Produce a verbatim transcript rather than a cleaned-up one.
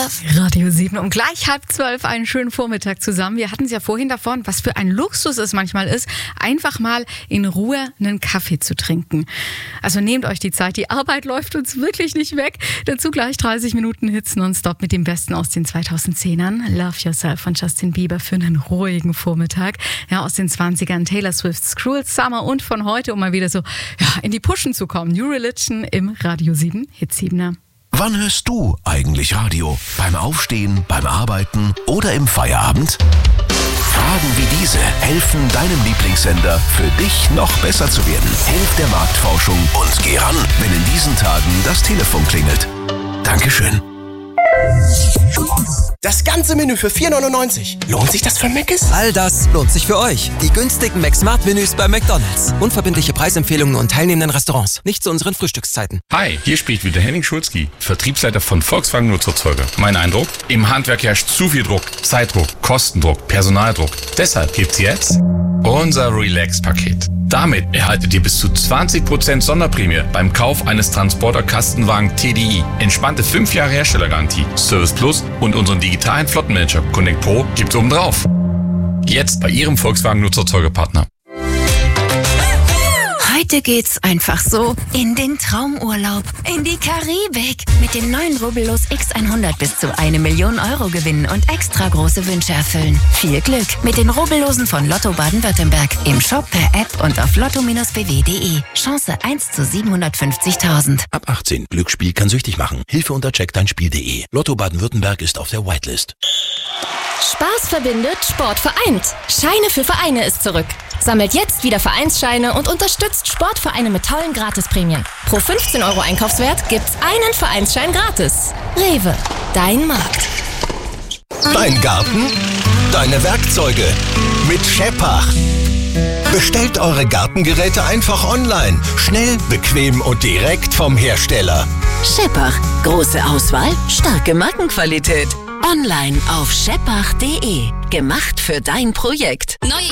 Love. Radio sieben um gleich halb zwölf einen schönen Vormittag zusammen. Wir hatten es ja vorhin davon, was für ein Luxus es manchmal ist, einfach mal in Ruhe einen Kaffee zu trinken. Also nehmt euch die Zeit, die Arbeit läuft uns wirklich nicht weg. Dazu gleich dreißig Minuten Hits nonstop mit dem Besten aus den zweitausendzehnern. Love Yourself von Justin Bieber für einen ruhigen Vormittag. Ja, aus den zwanzigern Taylor Swift's Cruel Summer und von heute, um mal wieder so ja, in die Pushen zu kommen. New Religion im Radio sieben Hit siebener. Wann hörst du eigentlich Radio? Beim Aufstehen, beim Arbeiten oder im Feierabend? Fragen wie diese helfen deinem Lieblingssender, für dich noch besser zu werden. Hilf der Marktforschung und geh ran, wenn in diesen Tagen das Telefon klingelt. Dankeschön. Das ganze Menü für vier neunundneunzig. Lohnt sich das für Mc's? All das lohnt sich für euch. Die günstigen McSmart-Menüs bei McDonald's. Unverbindliche Preisempfehlungen und teilnehmenden Restaurants. Nicht zu unseren Frühstückszeiten. Hi, hier spricht wieder Henning Schulzki, Vertriebsleiter von Volkswagen Nutzerzeuger. Mein Eindruck? Im Handwerk herrscht zu viel Druck. Zeitdruck, Kostendruck, Personaldruck. Deshalb gibt's jetzt unser Relax-Paket. Damit erhaltet ihr bis zu zwanzig Prozent Sonderprämie beim Kauf eines Transporter-Kastenwagen T D I. Entspannte fünf Jahre Herstellergarantie, Service Plus und unseren digitalen Flottenmanager Connect Pro gibt's oben drauf. Jetzt bei Ihrem Volkswagen Nutzerzeugerpartner. Heute geht's einfach so in den Traumurlaub, in die Karibik. Mit dem neuen Rubbellos X hundert bis zu eine Million Euro gewinnen und extra große Wünsche erfüllen. Viel Glück mit den Rubbellosen von Lotto Baden-Württemberg. Im Shop, per App und auf lotto Bindestrich b w punkt de. Chance eins zu siebenhundertfünfzigtausend. Ab achtzehn. Glücksspiel kann süchtig machen. Hilfe unter check dein Spiel punkt de. Lotto Baden-Württemberg ist auf der Whitelist. Spaß verbindet, Sport vereint. Scheine für Vereine ist zurück. Sammelt jetzt wieder Vereinsscheine und unterstützt Sportvereine mit tollen Gratisprämien. Pro fünfzehn Euro Einkaufswert gibt's einen Vereinsschein gratis. Rewe, dein Markt. Dein Garten, deine Werkzeuge mit Scheppach. Bestellt eure Gartengeräte einfach online. Schnell, bequem und direkt vom Hersteller. Scheppach. Große Auswahl, starke Markenqualität. Online auf scheppach punkt de. Gemacht für dein Projekt. Neue